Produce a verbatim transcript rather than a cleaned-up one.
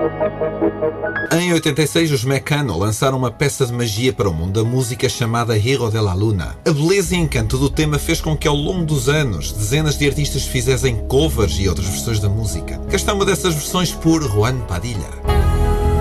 Em oitenta e seis, os Mecano lançaram uma peça de magia para o mundo da música chamada Hero de la Luna. A beleza e encanto do tema fez com que ao longo dos anos dezenas de artistas fizessem covers e outras versões da música. Cá está uma dessas versões por Juan Padilla.